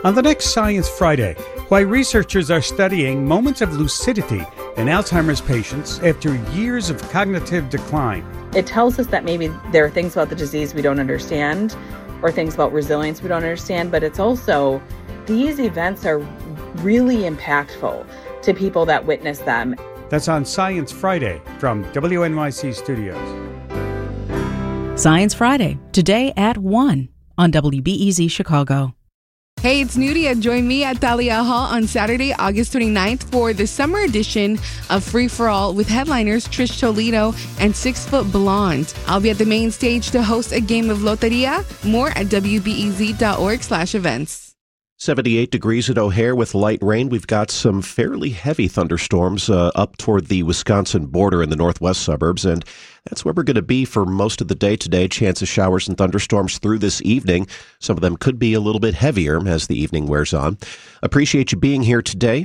On the next Science Friday, why researchers are studying moments of lucidity in Alzheimer's patients after years of cognitive decline. It tells us that maybe there are things about the disease we don't understand or things about resilience we don't understand, but it's also these events are really impactful to people that witness them. That's on Science Friday from WNYC Studios. Science Friday, today at 1 on WBEZ Chicago. Hey, it's Nudia. Join me at Thalia Hall on Saturday, August 29th for the summer edition of Free For All with headliners Trish Toledo and 6 Foot Blonde. I'll be at the main stage to host a game of Loteria. More at WBEZ.org/events. 78 degrees at O'Hare with light rain. We've got some fairly heavy thunderstorms up toward the Wisconsin border in the northwest suburbs, and that's where we're going to be for most of the day today. Chance of showers and thunderstorms through this evening. Some of them could be a little bit heavier as the evening wears on. Appreciate you being here today.